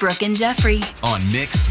Brooke and Jeffrey on Mix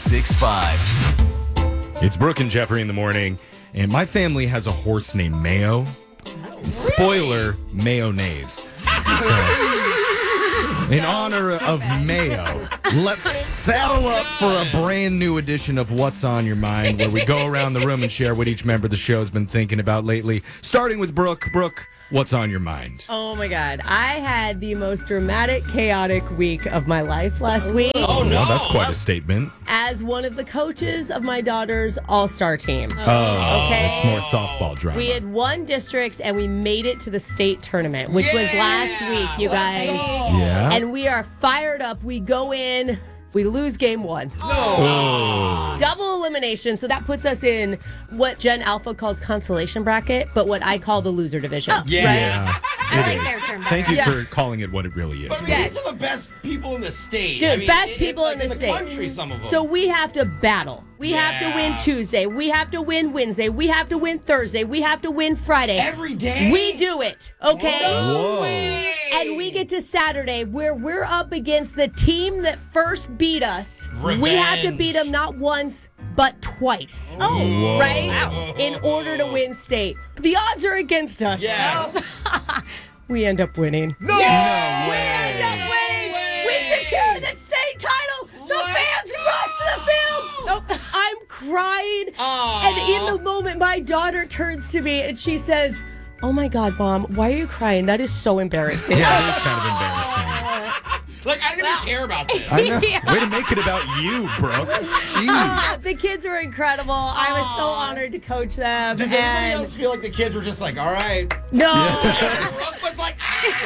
106.5. It's Brooke and Jeffrey in the morning, and my family has a horse named Mayo. And spoiler, mayonnaise. So, in honor of Mayo, let's saddle up for a brand new edition of What's on Your Mind, where we go around the room and share what each member of the show has been thinking about lately. Starting with Brooke. Brooke, what's on your mind? Oh my God. I had the most dramatic, chaotic week of my life last week. Oh, no. Well, that's quite a statement. As one of the coaches of my daughter's all-star team. Oh, okay. It's more softball drama. We had won districts and we made it to the state tournament, which was last week, you guys. Yeah. And we are fired up. We go in. We lose game one. Oh. Double elimination. So that puts us in what Gen Alpha calls consolation bracket, but what I call the loser division. Oh, Yeah. Right? It like is. their term Thank you better. for calling it what it really is. But Yes. these are the best people in the state. Dude, best people like in the state. country, some of them. So we have to battle. We have to win Yeah. Tuesday. We have to win Wednesday. We have to win Thursday. We have to win Friday. Every day? We do it, okay? Whoa. And we get to Saturday where we're up against the team that first beat us. We have to Revenge. beat them not once, but twice. Whoa. Right? In order to win state. The odds are against us. Yes. We end up winning. No We way. end up winning. We secure the state title. The fans rush to the field. I'm crying. Aw. And in the moment, my daughter turns to me and she says, "Oh my God, Mom, why are you crying? That is so embarrassing." Yeah, it is kind of embarrassing. Like, I didn't even care about this. I know. Way to make it about you, Brooke. Jeez. The kids were incredible. I was so honored to coach them. Does everybody else feel like the kids were just like, all right? No. Brooke was like,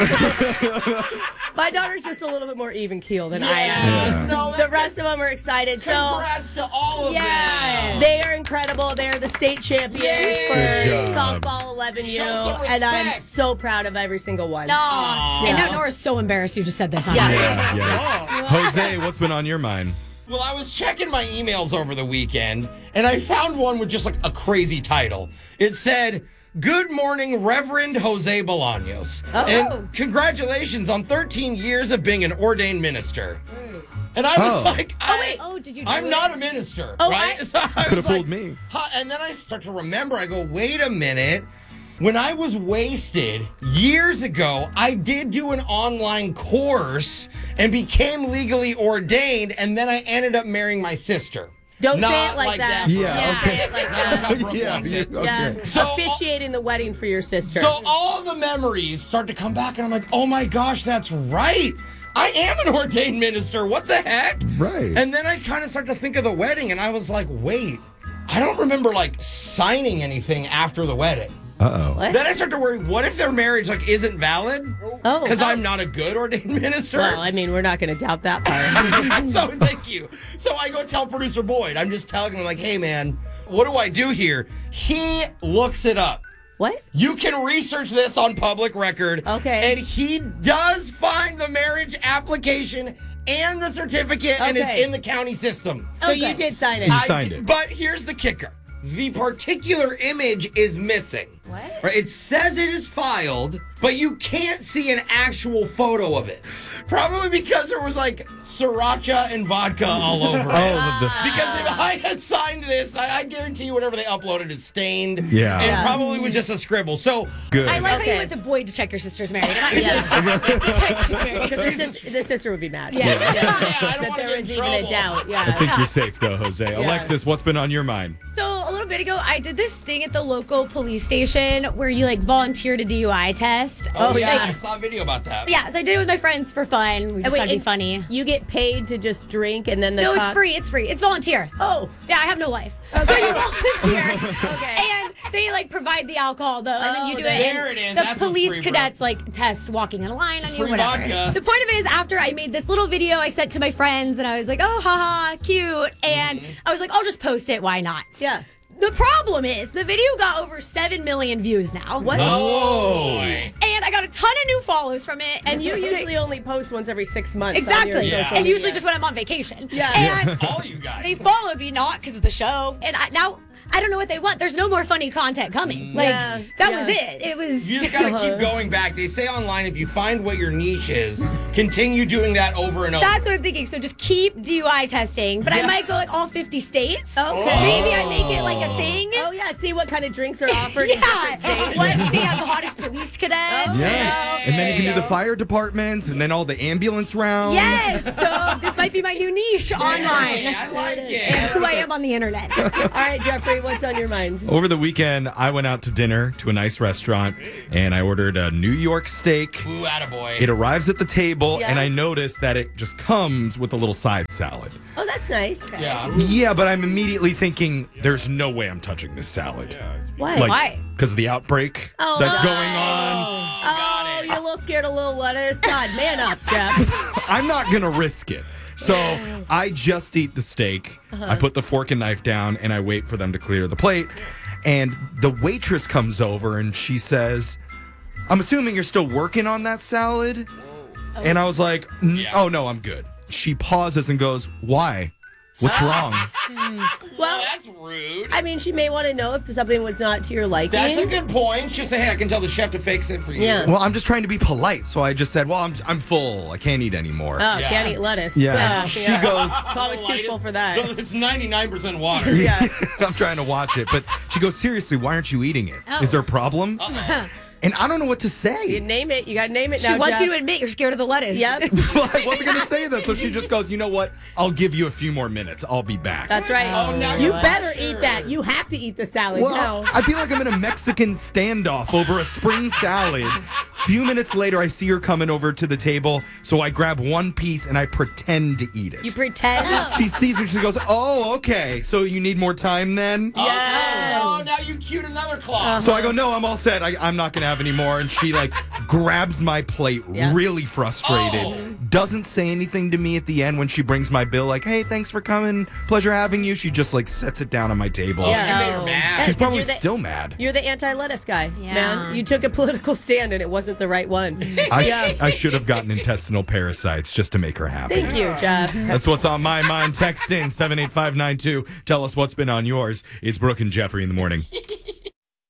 My daughter's just a little bit more even keeled than I am. Yeah. No, The rest of them are excited. So congrats to all of them. they are incredible. They are the state champions Yay. for Good job. softball 11U, Show some and I'm respect. so proud of every single one. No. I Yeah. know Nora's so embarrassed you just said this on Yeah. air. Yeah. Jose, what's been on your mind? Well, I was checking my emails over the weekend, and I found one with just like a crazy title. It said, "Good morning, Reverend Jose Bolaños. And congratulations on 13 years of being an ordained minister." And I was Oh. like, Oh, did you do I'm it? not a minister, Oh, right? So I Could was have fooled like, me. huh, and then I start to remember, I go, wait a minute. When I was wasted years ago, I did do an online course and became legally ordained, and then I ended up marrying my sister. Don't Not say it like that. Yeah, Yeah. okay. Say it like Not that. how Brooke wants it. Yeah. Okay. So- Officiating the wedding for your sister. So all the memories start to come back, and I'm like, oh my gosh, that's right. I am an ordained minister. What the heck? Right. And then I kind of start to think of the wedding, and I was like, wait, I don't remember like signing anything after the wedding. Uh-oh. What? Then I start to worry, what if their marriage like isn't valid? Oh. Because I'm not a good ordained minister. Well, I mean, we're not going to doubt that part. So thank you. So I go tell producer Boyd. I'm just telling him like, hey man, what do I do here? He looks it up. What? You can research this on public record. Okay. And he does find the marriage application and the certificate, and it's Okay. in the county system. So you did sign it. You signed it. But here's the kicker. The particular image is missing. What? Right? It says it is filed, but you can't see an actual photo of it. Probably because there was like sriracha and vodka all over it. Because if I had signed this, I guarantee you whatever they uploaded is stained. Yeah. And Yeah. probably was just a scribble. So Good. I like how Okay. you went to Boyd to check your sister's married. Not your Yeah. sister. Check she's married. Because the sister would be mad. Yeah. I don't That want to there get was in even trouble. a doubt. I Yeah. think you're safe, though, Jose. Alexis, what's been on your mind? So a little bit ago, I did this thing at the local police station where you like volunteer to DUI test. Oh, yeah. Like, I saw a video about that. yeah, so I did it with my friends for fun. We just thought it'd be and funny. You get paid to just drink and then the No, it's cops- free. It's free. It's volunteer. Oh. Yeah, I have no life. So you volunteer. Okay. And they like provide the alcohol though, and then you do it. there and it is. The That's what's police free, bro. cadets like test walking in a line on you, Free whatever. vodka. The point of it is after I made this little video I sent to my friends and I was like, oh haha, cute. And I was like, I'll just post it, why not? Yeah. The problem is the video got over 7 million views now. What? Oh. And I got a ton of new follows from it. And you usually only post once every 6 months. Exactly. On your Yeah. social And media. usually just when I'm on vacation. Yeah. And All you guys. they followed me not because of the show. And now I don't know what they want. There's no more funny content coming. Like, Yeah, that yeah. was it. It was. You just gotta keep going back. They say online, if you find what your niche is, continue doing that over and over. That's what I'm thinking. So just keep DUI testing. But I might go like all 50 states. Okay. Maybe I make it like a thing. Oh, yeah. See what kind of drinks are offered in different Yeah. states. What if they have the hottest police cadets? Oh, Yeah. And then you can do the fire departments and then all the ambulance rounds. Yes. So this might be my new niche online. I like And it. who I am on the internet. All right, Jeffrey, what's on your mind? Over the weekend, I went out to dinner to a nice restaurant and I ordered a New York steak. Ooh, attaboy. It arrives at the table Yeah. and I notice that it just comes with a little side salad. Oh, that's nice. Yeah. Yeah, but I'm immediately thinking, there's no way I'm touching this salad. Why? Why? Because of the outbreak Oh, that's no. going on. Oh, you're a little scared of little lettuce. God, man up, Jeff. I'm not going to risk it. So I just eat the steak. I put the fork and knife down and I wait for them to clear the plate. And the waitress comes over and she says, I'm assuming you're still working on that salad? And I was like, oh, no, I'm good. She pauses and goes, why? What's wrong? Well, That's rude. I mean, she may want to know if something was not to your liking. That's a good point. Just say, hey, I can tell the chef to fix it for you. Yeah. Well, I'm just trying to be polite. So I just said, well, I'm full. I can't eat anymore. Oh, Yeah. can't eat lettuce. Yeah. She goes, Always too full for that. It's 99% water. Yeah. I'm trying to watch it. But she goes, seriously, why aren't you eating it? Is there a problem? And I don't know what to You say. name it. You got to name it She now, wants Jeff. you to admit you're scared of the lettuce. Yep. Well, I wasn't going to say that. So she just goes, you know what? I'll give you a few more minutes. I'll be back. That's right. Oh, now you you're better sure. eat that. You have to eat the salad Well, now. I feel like I'm in a Mexican standoff over a spring salad. Few minutes later, I see her coming over to the table. So I grab one piece and I pretend to eat it. You pretend. She sees me. She goes, oh, okay. So you need more time then? Yes. Oh, now you cute another claw. So I go, no, I'm all set. I'm not going to have any more. And she like grabs my plate, Yeah. really frustrated. Oh. Doesn't say anything to me at the end when she brings my bill, like, hey, thanks for coming. Pleasure having you. She just like sets it down on my table. Yeah. You made her mad. She's Because probably you're the- still mad. You're the anti-lettuce guy, Yeah. man. You took a political stand and it wasn't the right one. I should have gotten intestinal parasites just to make her happy. Thank you, Jeff. That's what's on my mind. Text in 78592. Tell us what's been on yours. It's Brooke and Jeffrey in the morning.